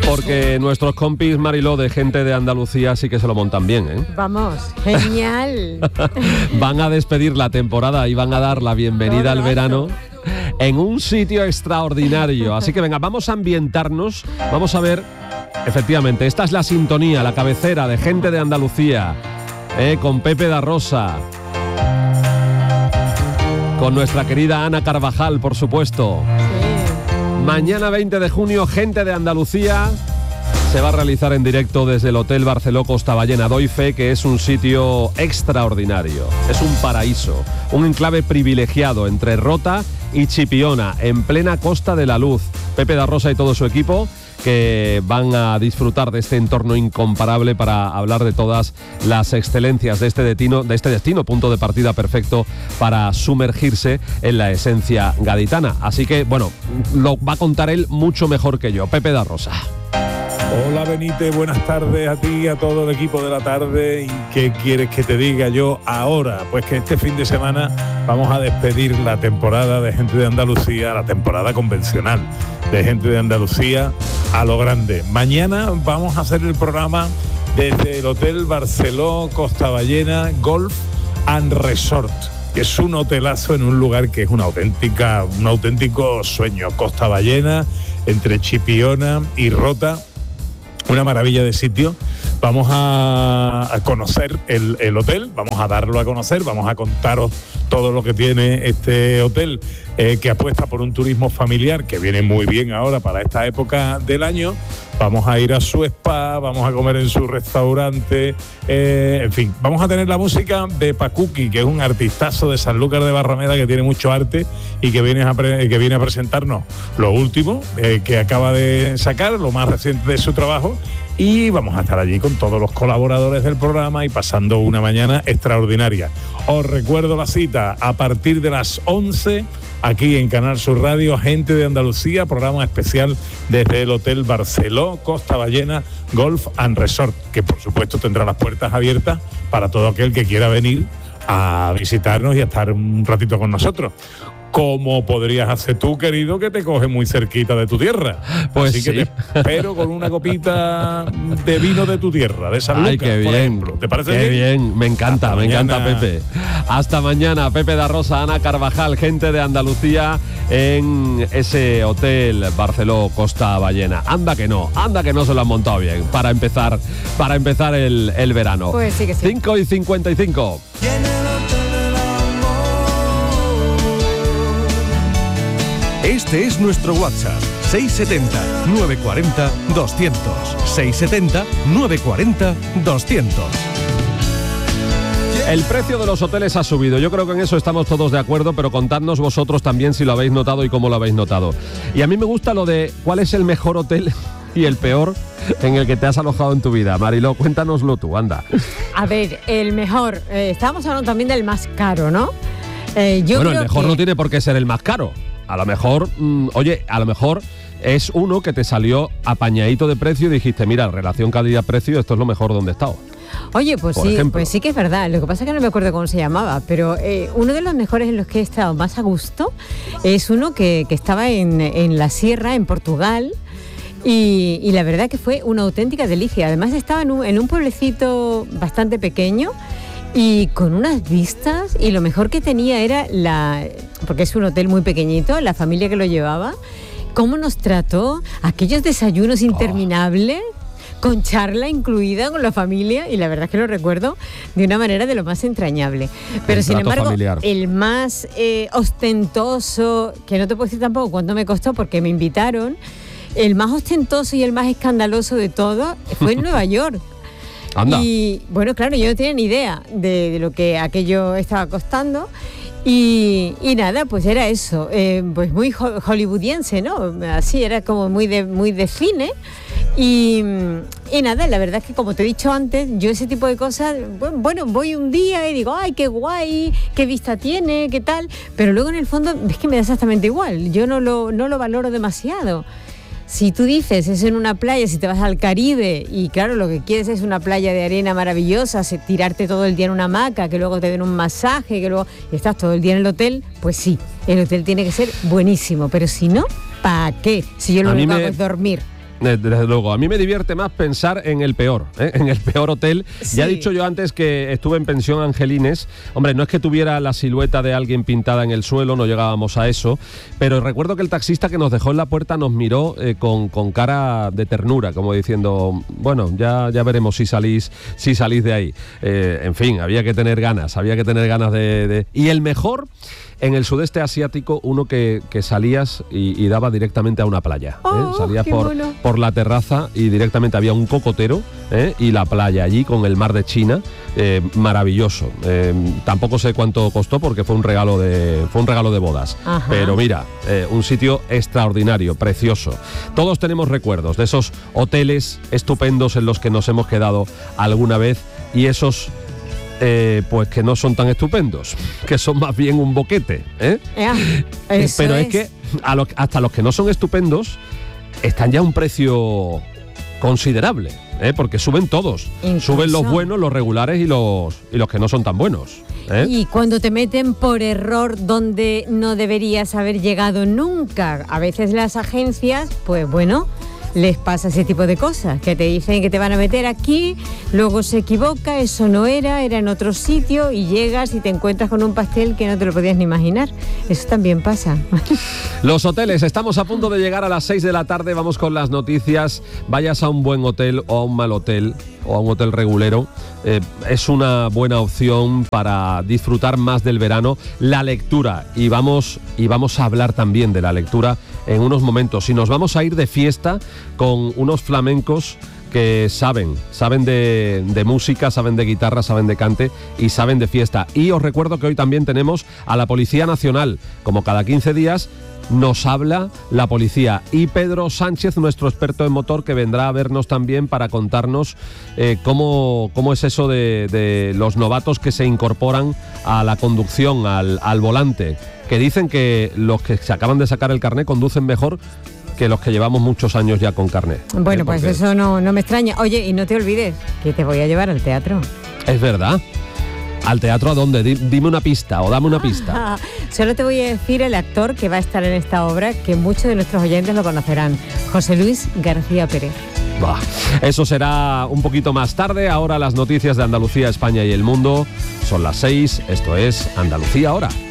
Porque nuestros compis, Mariló, de Gente de Andalucía sí que se lo montan bien, ¿eh? Vamos, genial. Van a despedir la temporada y van a dar la bienvenida al verano en un sitio extraordinario. Así que venga, vamos a ambientarnos, vamos a ver, efectivamente, esta es la sintonía, la cabecera de Gente de Andalucía, con Pepe da Rosa, con nuestra querida Ana Carvajal, por supuesto. Sí. Mañana 20 de junio, Gente de Andalucía se va a realizar en directo desde el Hotel Barceló Costa Ballena. Doy fe que es un sitio extraordinario, es un paraíso, un enclave privilegiado entre Rota y Chipiona, en plena Costa de la Luz. Pepe da Rosa y todo su equipo que van a disfrutar de este entorno incomparable para hablar de todas las excelencias de este destino, punto de partida perfecto para sumergirse en la esencia gaditana. Así que, bueno, lo va a contar él mucho mejor que yo. Pepe da Rosa. Hola Benítez, buenas tardes a ti y a todo el equipo de la tarde. ¿Y qué quieres que te diga yo ahora? Pues que este fin de semana vamos a despedir la temporada de Gente de Andalucía, la temporada convencional de Gente de Andalucía a lo grande. Mañana vamos a hacer el programa desde el Hotel Barceló Costa Ballena Golf and Resort, que es un hotelazo en un lugar que es un auténtico sueño. Costa Ballena, entre Chipiona y Rota. Una maravilla de sitio. Vamos a conocer el hotel, vamos a darlo a conocer, vamos a contaros todo lo que tiene este hotel, que apuesta por un turismo familiar que viene muy bien ahora para esta época del año. Vamos a ir a su spa, vamos a comer en su restaurante, en fin, vamos a tener la música de Pacuqui, que es un artistazo de Sanlúcar de Barrameda que tiene mucho arte y que viene a presentarnos lo último que acaba de sacar, lo más reciente de su trabajo. Y vamos a estar allí con todos los colaboradores del programa y pasando una mañana extraordinaria. Os recuerdo la cita a partir de las 11, aquí en Canal Sur Radio, Gente de Andalucía, programa especial desde el Hotel Barceló Costa Ballena Golf and Resort, que por supuesto tendrá las puertas abiertas para todo aquel que quiera venir a visitarnos y a estar un ratito con nosotros. Como podrías hacer tú, querido, que te coge muy cerquita de tu tierra. Pues así sí. que te espero con una copita de vino de tu tierra, de Sanlúcar, qué bien, por ejemplo. ¿Te parece qué bien? bien? Me encanta Pepe. Hasta mañana, Pepe da Rosa, Ana Carvajal, Gente de Andalucía en ese Hotel Barceló Costa Ballena. Anda que no se lo han montado bien para empezar el verano. Pues sí que sí. 5:55. Este es nuestro WhatsApp, 670-940-200. 670-940-200. El precio de los hoteles ha subido, yo creo que en eso estamos todos de acuerdo, pero contadnos vosotros también si lo habéis notado y cómo lo habéis notado. Y a mí me gusta lo de cuál es el mejor hotel y el peor en el que te has alojado en tu vida. Mariló, cuéntanoslo tú, anda. A ver, el mejor, estábamos hablando también del más caro, ¿no? Bueno, el mejor no tiene por qué ser el más caro. A lo mejor, a lo mejor es uno que te salió apañadito de precio y dijiste, mira, relación calidad-precio, esto es lo mejor donde he estado. Oye, pues sí que es verdad. Lo que pasa es que no me acuerdo cómo se llamaba, pero uno de los mejores en los que he estado más a gusto es uno que estaba en la sierra, en Portugal, y la verdad que fue una auténtica delicia. Además estaba en un pueblecito bastante pequeño y con unas vistas, y lo mejor que tenía era porque es un hotel muy pequeñito, la familia que lo llevaba, cómo nos trató, aquellos desayunos interminables, con charla incluida con la familia, y la verdad es que lo recuerdo de una manera de lo más entrañable. Pero sin embargo, familiar. El más ostentoso, que no te puedo decir tampoco cuánto me costó porque me invitaron, el más ostentoso y el más escandaloso de todo fue en Nueva York. Anda. Y bueno, claro, yo no tenía ni idea de lo que aquello estaba costando. Y nada, pues era eso, pues muy hollywoodiense, ¿no? Así, era como muy de cine. Y nada, la verdad es que, como te he dicho antes, yo ese tipo de cosas, bueno, voy un día y digo, ay, qué guay, qué vista tiene, qué tal, pero luego en el fondo es que me da exactamente igual, yo no lo valoro demasiado. Si tú dices, es en una playa, si te vas al Caribe y claro, lo que quieres es una playa de arena maravillosa, tirarte todo el día en una hamaca, que luego te den un masaje, que luego estás todo el día en el hotel, pues sí, el hotel tiene que ser buenísimo, pero si no, ¿para qué? Si yo lo único que hago es dormir. Desde luego, a mí me divierte más pensar en el peor, en el peor hotel. Sí. Ya he dicho yo antes que estuve en pensión Angelines. Hombre, no es que tuviera la silueta de alguien pintada en el suelo, no llegábamos a eso, pero recuerdo que el taxista que nos dejó en la puerta nos miró con cara de ternura, como diciendo, bueno, ya veremos si salís de ahí. En fin, había que tener ganas de... Y el mejor... En el sudeste asiático, uno que salías y daba directamente a una playa. Salías por la terraza y directamente había un cocotero y la playa allí con el mar de China. Maravilloso. Tampoco sé cuánto costó porque fue un regalo de bodas. Ajá. Pero mira, un sitio extraordinario, precioso. Todos tenemos recuerdos de esos hoteles estupendos en los que nos hemos quedado alguna vez y esos... pues que no son tan estupendos, que son más bien un boquete, pero es que hasta los que no son estupendos están ya a un precio considerable, porque suben todos. Incluso. Suben los buenos, los regulares y los que no son tan buenos. Y cuando te meten por error donde no deberías haber llegado nunca, a veces las agencias, pues bueno, les pasa ese tipo de cosas, que te dicen que te van a meter aquí, luego se equivoca, eso no era en otro sitio y llegas y te encuentras con un pastel que no te lo podías ni imaginar. Eso también pasa. Los hoteles, estamos a punto de llegar a las 6 de la tarde, vamos con las noticias. Vayas a un buen hotel o a un mal hotel o a un hotel regulero, es una buena opción para disfrutar más del verano. La lectura, y vamos a hablar también de la lectura en unos momentos, y nos vamos a ir de fiesta con unos flamencos que saben de música, saben de guitarra, saben de cante y saben de fiesta. Y os recuerdo que hoy también tenemos a la Policía Nacional, como cada 15 días nos habla la policía, y Pedro Sánchez, nuestro experto en motor, que vendrá a vernos también para contarnos cómo es eso de los novatos que se incorporan a la conducción, al volante, que dicen que los que se acaban de sacar el carné conducen mejor que los que llevamos muchos años ya con carné. Bueno, pues eso no me extraña. Oye, y no te olvides que te voy a llevar al teatro. Es verdad. ¿Al teatro a dónde? Dime una pista o dame una pista. Solo te voy a decir el actor que va a estar en esta obra, que muchos de nuestros oyentes lo conocerán, José Luis García Pérez. Eso será un poquito más tarde. Ahora las noticias de Andalucía, España y el mundo. Son las 6, esto es Andalucía Ahora.